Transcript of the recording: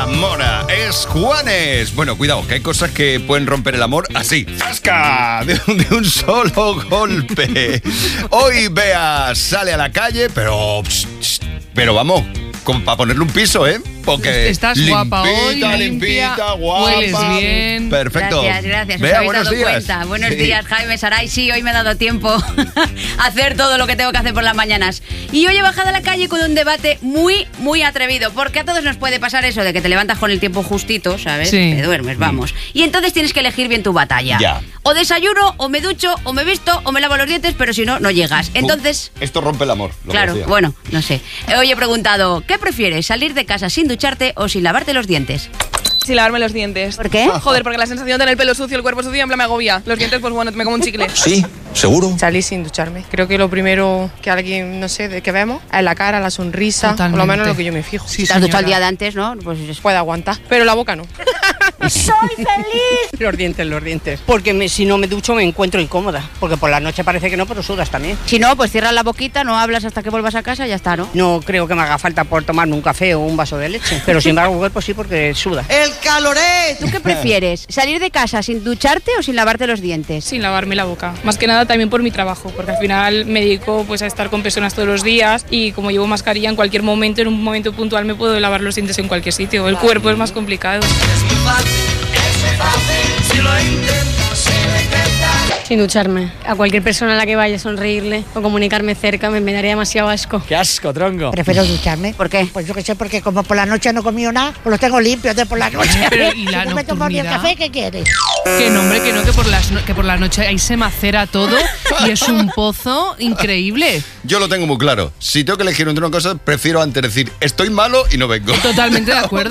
Ana Mora, es Juanes. Bueno, cuidado, que hay cosas que pueden romper el amor así, ¡zasca! De un solo golpe. Hoy Bea sale a la calle, pero vamos, como para ponerle un piso, ¿eh? Porque estás guapa hoy, limpita, guapa. Hueles bien. Perfecto. Gracias. Bea, Os habéis buenos dado días. cuenta. Buenos días, Jaime, Saray. Sí, hoy me he dado tiempo a hacer todo lo que tengo que hacer por las mañanas. Y hoy he bajado a la calle con un debate muy, muy atrevido. Porque a todos nos puede pasar eso de que te levantas con el tiempo justito, ¿sabes? Sí. Te duermes, vamos. Y entonces tienes que elegir bien tu batalla. Ya. O desayuno, o me ducho, o me visto, o me lavo los dientes, pero si no, no llegas. Entonces... Esto rompe el amor. Lo Claro, que decía. bueno, no sé. Hoy he preguntado, ¿qué prefieres? ¿Salir de casa sin ducharte o sin lavarte los dientes? Sin lavarme los dientes. ¿Por qué? Joder, porque la sensación de tener el pelo sucio, el cuerpo sucio, en plan me agobia. Los dientes, pues bueno, me como un chicle. Sí, seguro. Salir sin ducharme. Creo que lo primero que alguien, no sé, de que vemos es la cara, la sonrisa, Totalmente. por lo menos lo que yo me fijo. Sí, Te has duchado el señora. día de antes, ¿no? Pues Puede aguantar, pero la boca no. Los dientes. Porque si no me ducho me encuentro incómoda. Porque por la noche parece que no, pero sudas también. si no, pues cierras la boquita, no hablas hasta que vuelvas a casa y ya está, ¿no? No creo que me haga falta por tomarme un café o un vaso de leche. Pero sin embargo, cuerpo sí, porque suda. ¡El caloré! ¿Tú qué prefieres? ¿Salir de casa sin ducharte o sin lavarte los dientes? Sin lavarme la boca. Más que nada también por mi trabajo, porque al final me dedico pues a estar con personas todos los días y como llevo mascarilla en cualquier momento, en un momento puntual me puedo lavar los dientes en cualquier sitio. El cuerpo es más complicado. Sin ducharme. A cualquier persona a la que vaya a sonreírle o comunicarme cerca me daría demasiado asco. ¡Qué asco, tronco! Prefiero ducharme. ¿Por qué? Pues yo que sé, porque como por la noche no he comido nada, pues los tengo limpios de por la noche. Pero, ¿y la Si no me tomo ni el nocturnidad? café, ¿qué quieres? Que no, hombre, que no, que por la noche ahí se macera todo y es un pozo increíble. Yo lo tengo muy claro. Si tengo que elegir entre una cosa, prefiero antes decir estoy malo y no vengo. Totalmente de acuerdo.